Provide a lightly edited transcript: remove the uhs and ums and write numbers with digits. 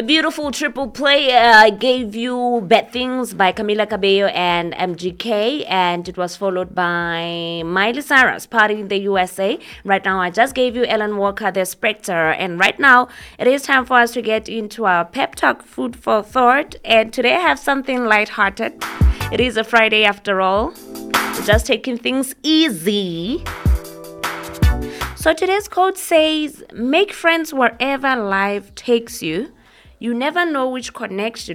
A beautiful triple play. I gave you Bad Things by Camila Cabello and MGK, and it was followed by Miley Cyrus, Party in the USA. Right now, I just gave you Ellen Walker, The Spectre, and right now, it is time for us to get into our pep talk, food for thought. And today, I have something lighthearted. It is a Friday after all. We're just taking things easy. So today's quote says, make friends wherever life takes you. You never know which connection